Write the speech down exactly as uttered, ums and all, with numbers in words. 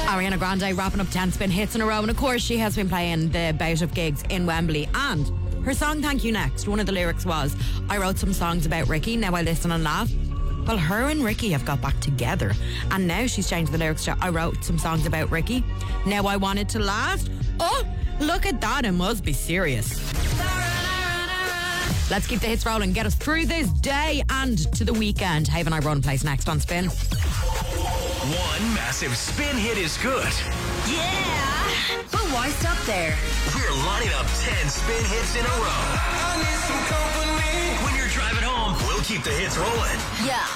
Ariana Grande wrapping up ten spin hits in a row, and of course she has been playing the bout of gigs in Wembley. And her song Thank You Next, one of the lyrics was, I wrote some songs about Ricky, now I listen and laugh. Well, her and Ricky have got back together, and now she's changed the lyrics to, I wrote some songs about Ricky, now I wanted to last. Oh, look at that, it must be serious. Let's keep the hits rolling, get us through this day and to the weekend. Haven I Run plays next on Spin. One massive spin hit is good. Yeah! But why stop there? We're lining up ten spin hits in a row. I need some company. When you're driving home, we'll keep the hits rolling. Yeah.